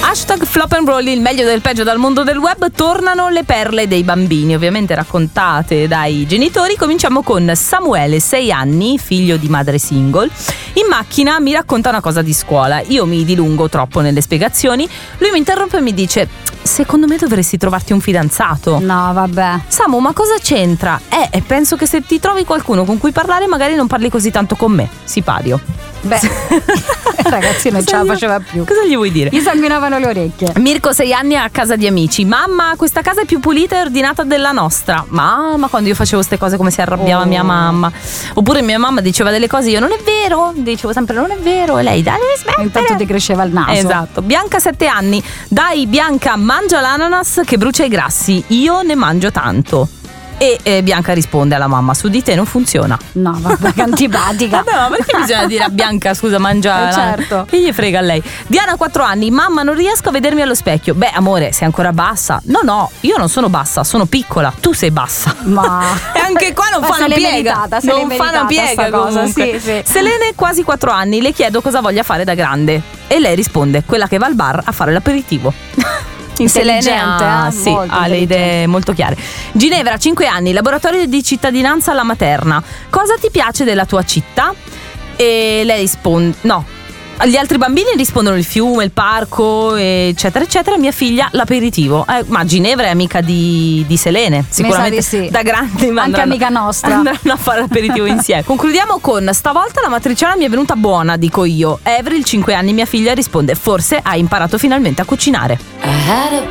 Hashtag Flop and Roll, il meglio del peggio dal mondo del web. Tornano le perle dei bambini, ovviamente raccontate dai genitori. Cominciamo con Samuele, 6 anni, figlio di madre single. In macchina mi racconta una cosa di scuola. Io mi dilungo troppo nelle spiegazioni. Lui mi interrompe e mi dice: secondo me dovresti trovarti un fidanzato. No, vabbè. Samu, ma cosa c'entra? Penso che se ti trovi qualcuno con cui parlare, magari non parli così tanto con me. Sipario. Beh, ragazzi, non ce la faceva più. Cosa gli vuoi dire? Gli sanguinavano le orecchie. Mirko, 6 anni, a casa di amici. Mamma, questa casa è più pulita e ordinata della nostra. Mamma, quando io facevo queste cose, come si arrabbiava mia mamma. Oppure mia mamma diceva delle cose, io non è vero. Dicevo sempre non è vero. E lei, dai, devi smettere. Intanto ti cresceva il naso. Esatto. Bianca, 7 anni. Dai Bianca, mangia l'ananas che brucia i grassi. Io ne mangio tanto. E Bianca risponde alla mamma: su di te non funziona. No, vabbè, che antipatica. Vabbè, ma perché bisogna dire a Bianca scusa, mangia certo. Che gli frega a lei. Diana, 4 anni. Mamma, non riesco a vedermi allo specchio. Beh amore, sei ancora bassa. No, io non sono bassa, sono piccola. Tu sei bassa. Ma e anche qua non fa una piega. Non fa una piega cosa, sì. Selene, quasi 4 anni. Le chiedo cosa voglia fare da grande e lei risponde: quella che va al bar a fare l'aperitivo. Intelligente, ha le idee molto chiare. Ginevra, 5 anni, laboratorio di cittadinanza alla materna. Cosa ti piace della tua città? E lei risponde: no. Gli altri bambini rispondono il fiume, il parco, eccetera eccetera. Mia figlia l'aperitivo. Ma Ginevra è amica di Selene, sicuramente sì. Da grandi anche amica nostra. Andranno a fare l'aperitivo insieme. Concludiamo con: stavolta la matriciana mi è venuta buona, dico io. Avril, 5 anni, mia figlia risponde: forse hai imparato finalmente a cucinare.